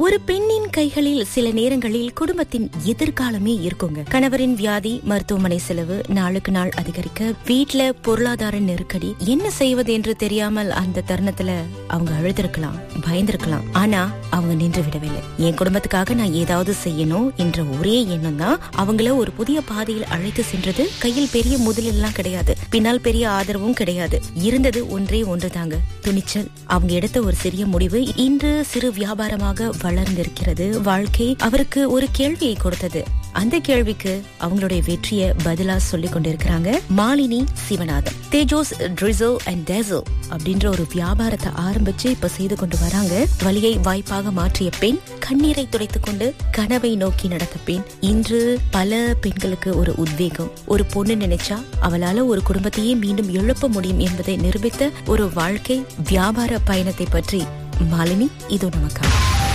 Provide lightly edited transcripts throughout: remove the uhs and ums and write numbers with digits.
ஒரு பெண்ணின் கைகளில் சில நேரங்களில் குடும்பத்தின் எதிர்காலமே இருக்குங்க. கணவரின் வியாதி, மருத்துவமனை செலவு நாளுக்கு நாள் அதிகரிக்க, வீட்ல பொருளாதார நெருக்கடி, என்ன செய்வது என்று தெரியாமல் அந்த தருணத்துல அவங்க அழுதிருக்கலாம், பயந்திருக்கலாம். ஆனா அவங்க நின்று விடவில்லை. என் குடும்பத்துக்காக நான் ஏதாவது செய்யணும் என்ற ஒரே எண்ணம் தான் அவங்கள ஒரு புதிய பாதையில் அழைத்து சென்றது. கையில் பெரிய முதலெல்லாம் கிடையாது, பின்னால் பெரிய ஆதரவும் கிடையாது. இருந்தது ஒன்றே ஒன்றுதாங்க, துணிச்சல். அவங்க எடுத்த ஒரு சிறிய முடிவு இன்று சிறு வியாபாரமாக வளர்ந்திருக்கிறது. வாழ்க்கை அவருக்கு ஒரு கேள்வியை கொடுத்தது. அந்த கேள்விக்கு அவங்களுடைய வெற்றியை பதிலா சொல்லிக் கொண்டிருக்கிறாங்க Malini Sivanathan. Tejos drizzle and dazzle அப்படின்ற ஒரு வியாபாரத்தை ஆரம்பிச்சு இப்ப செய்து கொண்டு வராங்க. வலியை வாய்ப்பாக மாற்றிய பெண், கண்ணீரை துடைத்துக் கொண்டு கனவை நோக்கி நடத்த பெண். இன்று பல பெண்களுக்கு ஒரு உத்வேகம். ஒரு பொண்ணு நினைச்சா அவளால ஒரு குடும்பத்தையே மீண்டும் எழுப்ப முடியும் என்பதை நிரூபித்த ஒரு வாழ்க்கை வியாபார பயணத்தை பற்றி மாலினி இதோ நமக்காக.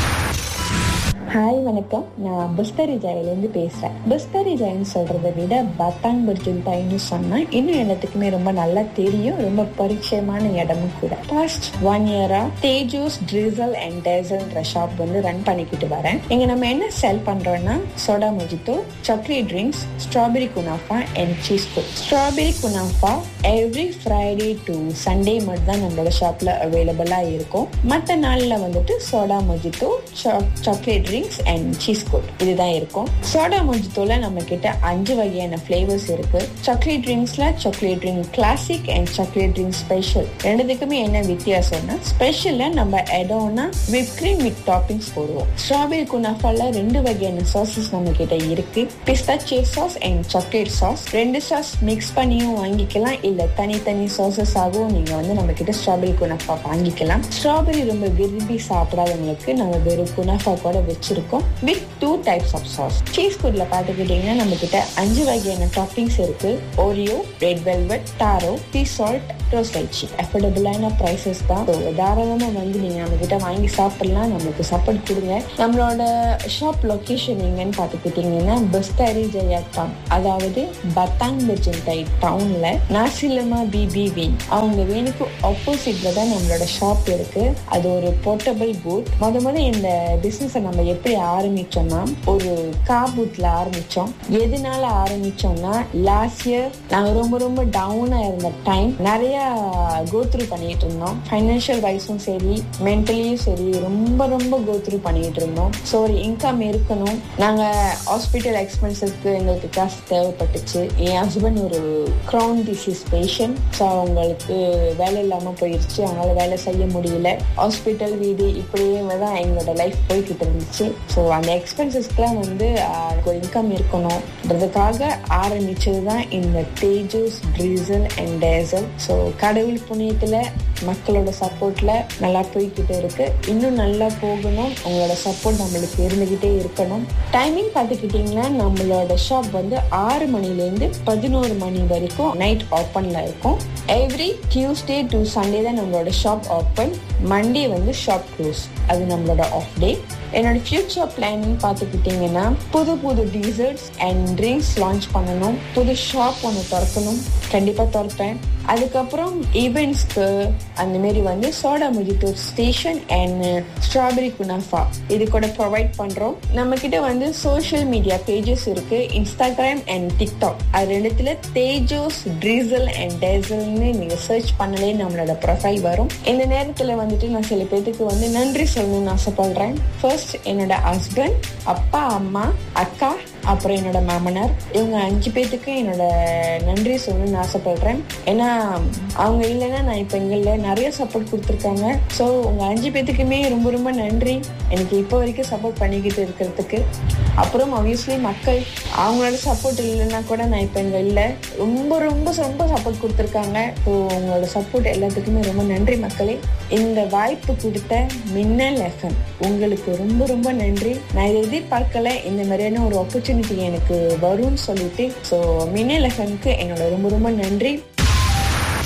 ஹாய், வணக்கம். நான் பிஸ்தரி ஜாயிலிருந்து பேசுறேன். பிஸ்தரி ஜாயின்னு சொல்றதை விட பத்தாங் பர்ஜுன்தாயின்னு சொன்னா இன்னும் எல்லாத்துக்குமே ரொம்ப நல்லா தெரியும். ரொம்ப பரிச்சயமான இடமும் கூட. Past 1 year Tejos drizzle and டேசல்ன்ற shop run பண்ணிக்கிட்டு வரேன். இங்க நம்ம என்ன செல் பண்றோம்னா soda mojito, chocolate drinks, strawberry kunafa and cheese cook. Strawberry kunafa every Friday to Sunday மட்டும் தான் நம்மளோட ஷாப்ல அவைலபிளா இருக்கும். மற்ற நாள்ல soda mojito, chocolate drinks and cheese cook இதுதான் இருக்கும். சோடா மொஜிட்டோல நம்ம கிட்ட 5 வகையான ஃபிளேவர்ஸ் இருக்கு. Chocolate ட்ரிங்க்ஸ்ல chocolate drink classic and chocolate drink special. ரெண்டுத்துக்குமே என்ன வித்தியாசம்னா, ஸ்பெஷல்ல நம்ம எடோனா விப் கிரீம் வித் டாப்பிங்ஸ் போடுவோம். ஸ்ட்ராபெரி குனாஃபால 2 வகையான சாசஸ் நம்ம கிட்ட இருக்கு. பிஸ்தாச்சியோ sauce and chocolate sauce. 2 sauce mix பண்ணியும் வாங்கிக்கலாம், இல்ல தனித்தனி சாசஸ் ஆகவும் நீங்க நம்ம கிட்ட ஸ்ட்ராபெரி குனாஃபா வாங்கிக்கலாம். ஸ்ட்ராபெரி ரொம்ப விரும்பி சாப்பிடாதவங்களுக்கு நம்ம வெறும் குனாஃபா கூட வச்சிருக்கோம் with 2 types of sauce. Cheese குட்ல பாத்துக்கிட்டீங்கன்னா நம்ம கிட்ட 5 வகையான டாப்பிங்ஸ் இருக்கு. ஓரியோ, ரெட் வெல்வெட், டாரோ, சீ சால்ட், ரோஸ் லைச்சி. அஃபோர்டபுளான பிரைசஸ் தான். தாராளமா நீங்க நம்ம கிட்ட வாங்கி சாப்பிடலாம். நம்மளுக்கு சப்போர்ட் கொடுங்க. நம்மளோட ஷாப் லொகேஷன் எங்கன்னு பாத்துக்கிட்டீங்கன்னா பிஸ்தரி ஜயா டவுன், அதாவது பத்தாங் பர்ஜுன்தாய் டவுன்ல நாசிலமா பிபி வேன், அவங்க வேனுக்கு ஆப்போசிட்ல தான் நம்மளோட ஷாப் இருக்கு. அது ஒரு போர்ட்டபிள் பூத். முத இந்த பிசினஸ் நம்ம எப்படி ஆரம்பிச்சோம்னா ஒரு கார் பூத்ல ஆரம்பிச்சோம். எதனால ஆரம்பிச்சோம்னா, லாஸ்ட் இயர் நாங்க ரொம்ப ரொம்ப டவுனா இருந்த டைம், நிறைய கோ த்ரூ பண்ணிட்டு இருந்தோம். ஃபைனான்சியல் வைஸும் சரி, மென்டலியும் சரி, ரொம்ப ரொம்ப கோ த்ரூ பண்ணிட்டு இருந்தோம். ஸோ ஒரு இன்கம் இருக்கணும். நாங்க ஹாஸ்பிட்டல் எக்ஸ்பென்சஸ்க்கு எங்களுக்கு காசு தேவைப்பட்டுச்சு. என் ஹஸ்பண்ட் ஒரு க்ரௌன் டிசீஸ் பேஷண்ட். ஸோ அவங்களுக்கு வேலை இல்லாம போயிருச்சு. அவங்களால வேலை செய்ய முடியல. ஹாஸ்பிட்டல், வீடு இப்படியே தான் எங்களோட லைஃப் போய்கிட்டு இருந்துச்சு. ஸோ அந்த எக்ஸ்பென்சஸ்க்குலாம் ஒரு இன்கம் இருக்கணும்ன்றதுக்காக ஆரம்பிச்சதுதான் இந்த Tejos drizzle and dazzle. So கடவுள் புண்ணியத்துல மக்களோட சப்போர்ட்ல நல்லா போய்கிட்டு இருக்கு. இன்னும் நல்லா போகணும். உங்களோட சப்போர்ட் நம்மளுக்கு இருந்துகிட்டே இருக்கணும். டைமிங் பார்த்துக்கிட்டீங்கன்னா நம்மளோட ஷாப் 6 மணிலேருந்து 11 மணி வரைக்கும் நைட் ஓப்பன்ல இருக்கும். எவ்ரி டியூஸ்டே டு சண்டே தான் நம்மளோட shop open. Monday shop close. அது நம்மளோட ஆஃப் டே. என்னோட ஃபியூச்சர் பிளான் பார்த்துக்கிட்டீங்கன்னா புது புது டீசர்ட்ஸ் அண்ட் ட்ரிங்க்ஸ் லான்ச் பண்ணணும். புது ஷாப் ஒன்று திறக்கணும். கண்டிப்பா திறப்பேன். அதுக்கப்புறம் ஈவெண்ட்ஸ்க்கு அந்த மாரி soda mojito station and strawberry kunafa இது கூட ப்ரொவைட் பண்றோம். நம்ம கிட்ட சோஷியல் மீடியா பேஜஸ் இருக்கு. Instagram and TikTok. அது ரெண்டுத்துல தேஜோஸ் ட்ரிசல் அண்ட் டேசல்னு நீங்க சர்ச் பண்ணலே நம்மளோட ப்ரொஃபைல் வரும். இந்த நேரத்துல நான் சில பேருக்கு நன்றி சொல்லணும்னு ஆசைப்படுறேன். ஃபர்ஸ்ட் என்னோட ஹஸ்பண்ட், அப்பா, அம்மா, அக்கா, அப்புறம் என்னோட மாமனார். இவங்க 5 பேத்துக்கு என்னோட நன்றி சொல்லணும்னு ஆசைப்படுறேன். ஏன்னா அவங்க இல்லைன்னா நான் இப்ப இங்க இல்ல. நிறைய சப்போர்ட் கொடுத்துருக்காங்க. ஸோ உங்க 5 பேத்துக்குமே ரொம்ப ரொம்ப நன்றி, எனக்கு இப்போ வரைக்கும் சப்போர்ட் பண்ணிக்கிட்டு இருக்கிறதுக்கு. அப்புறம் ஆப்வியஸ்லி மக்கள், அவங்களோட சப்போர்ட் இல்லைன்னா கூட நான் இப்ப இங்க இல்லை. ரொம்ப ரொம்ப ரொம்ப சப்போர்ட் கொடுத்துருக்காங்க. ஸோ உங்களோட சப்போர்ட் எல்லாத்துக்குமே ரொம்ப நன்றி மக்களே. இந்த வாய்ப்பு கொடுத்த மின்னல் எஃப்எம் உங்களுக்கு ரொம்ப ரொம்ப நன்றி. நான் இதை எதிர்பார்க்கல, இந்த மாதிரியான ஒரு ஆப்பர்ச்சுனிட்டி எனக்கு வரும்னு சொல்லிட்டு. ஸோ மின்னல் எஃப்எம்க்கு என்னோட ரொம்ப ரொம்ப நன்றி.